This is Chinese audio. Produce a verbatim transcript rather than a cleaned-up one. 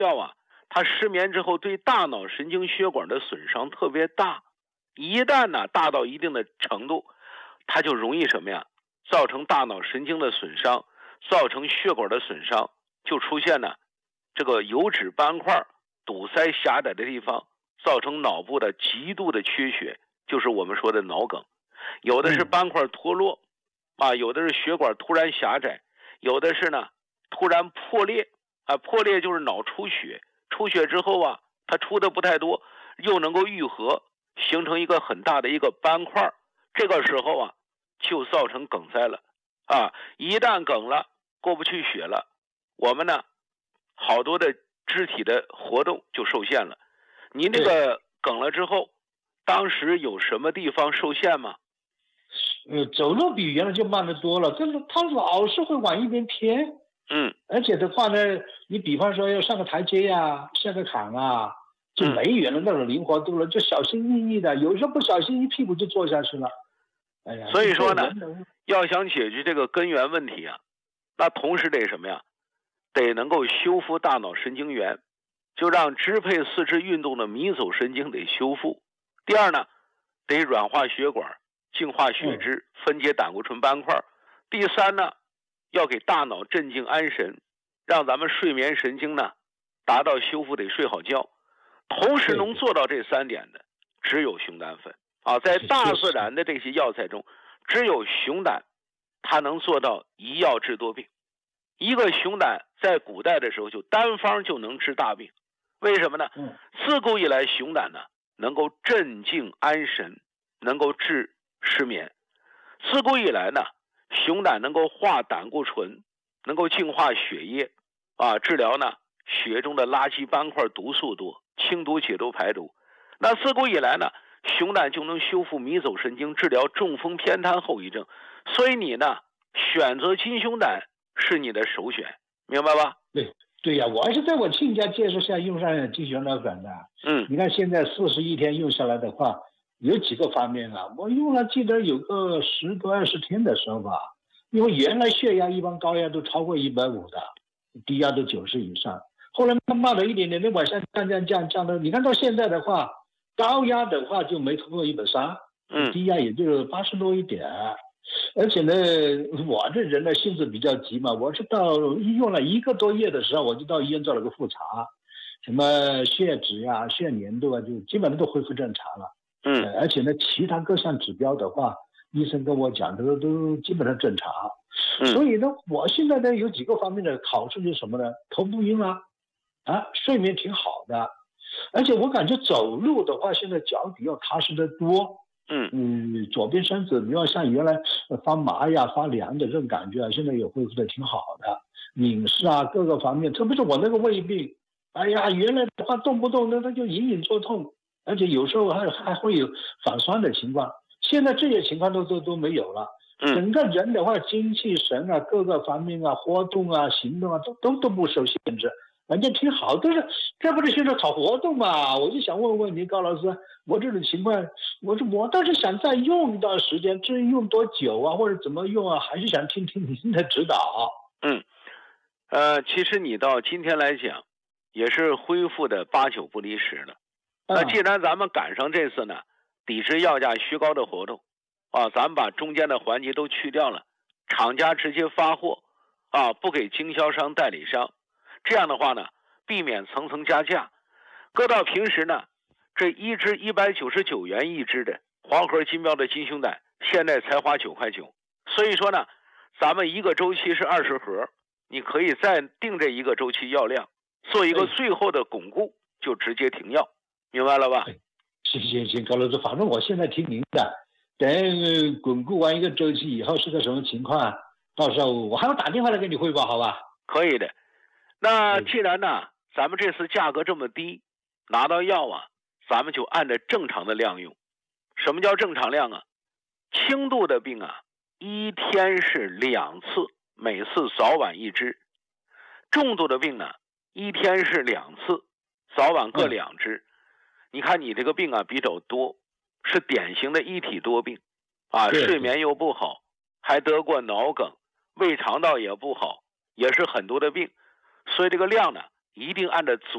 药啊，它失眠之后对大脑神经血管的损伤特别大，一旦呢大到一定的程度，它就容易什么呀？造成大脑神经的损伤，造成血管的损伤，就出现呢这个油脂斑块堵塞狭窄的地方，造成脑部的极度的缺血，就是我们说的脑梗。有的是斑块脱落，啊，有的是血管突然狭窄，有的是呢突然破裂，啊，破裂就是脑出血，出血之后啊，它出的不太多，又能够愈合，形成一个很大的一个斑块，这个时候啊，就造成梗塞了，啊，一旦梗了，过不去血了，我们呢，好多的肢体的活动就受限了。您这个梗了之后，当时有什么地方受限吗？ 呃，走路比原来就慢得多了，但是他老是会往一边偏。 嗯， 而且的话呢，你比方说要上个台阶呀、啊，下个坎啊，就没原来那种灵活度了，就小心翼翼的，有时候不小心一屁股就坐下去了。哎呀， 所以说呢，要想解决这个根源问题啊，那同时得什么呀？得能够修复大脑神经元，就让支配四肢运动的迷走神经得修复。第二呢，得软化血管，净化血脂，分解胆固醇斑块。第三呢，要给大脑镇静安神，让咱们睡眠神经呢达到修复，得睡好觉。同时能做到这三点的，只有熊胆粉啊。在大自然的这些药材中，只有熊胆，它能做到一药治多病。一个熊胆在古代的时候就单方就能治大病，为什么呢？自古以来熊胆呢能够镇静安神，能够治失眠。自古以来呢，熊胆能够化胆固醇，能够净化血液，啊，治疗呢血中的垃圾斑块毒素多，清毒解毒排毒。那自古以来呢，熊胆就能修复迷走神经，治疗中风偏瘫后遗症。所以你呢选择金熊胆是你的首选，明白吧？ 对对呀、啊，我还是在我亲家介绍下用上金熊胆粉的。 嗯， 你看现在四十一天用下来的话，有几个方面啊，我用了记得有个十多二十天的时候吧，因为原来血压一般高压都超过一百五的，低压都九十以上，后来慢慢的一点点的往下降降降降的，你看到现在的话，高压的话就没超过一百三， 嗯， 低压也就八十多一点。而且呢，我这人呢性子比较急嘛，我是到用了一个多月的时候，我就到医院做了个复查，什么血脂呀、血粘度啊，就基本上都恢复正常了。 嗯， 呃、而且呢，其他各项指标的话，医生跟我讲都都基本上正常。 嗯， 所以呢，我现在呢有几个方面的好处是什么呢？头不晕啊，啊，睡眠挺好的，而且我感觉走路的话，现在脚底要踏实得多。 嗯嗯，左边身子没有像原来发麻呀、发凉的这种感觉啊，现在也恢复的挺好的。饮食啊，各个方面，特别是我那个胃病，哎呀，原来的话动不动的它就隐隐作痛，而且有时候还还会有反酸的情况。现在这些情况都都都没有了。整个人的话，精气神啊，各个方面啊，活动啊，行动啊，都都都不受限制。反正挺好，都是这不是现在炒活动嘛？我就想问问你，高老师，我这种情况，我说我倒是想再用一段时间，至于用多久啊，或者怎么用啊，还是想听听您的指导。 嗯，呃，其实你到今天来讲，也是恢复的八九不离十了。那既然咱们赶上这次呢，抵制药价虚高的活动，啊，咱们把中间的环节都去掉了，厂家直接发货，啊，不给经销商、代理商。这样的话呢，避免层层加价。搁到平时呢，这一支一百九十九元一支的黄河金标的金熊胆，现在才花九块九。所以说呢，咱们一个周期是二十盒，你可以再定这一个周期药量，做一个最后的巩固，就直接停药，明白了吧？ 行行行，高老师，反正我现在听您的，等巩固完一个周期以后是个什么情况，到时候我还要打电话来给你汇报，好吧？ 可以的。那既然呢，咱们这次价格这么低，拿到药啊，咱们就按照正常的量用。什么叫正常量啊？轻度的病啊，一天是两次，每次早晚一支。重度的病呢，一天是两次，早晚各两支。嗯、你看你这个病啊比较多，是典型的一体多病啊，睡眠又不好，还得过脑梗，胃肠道也不好，也是很多的病。所以这个量呢，一定按照足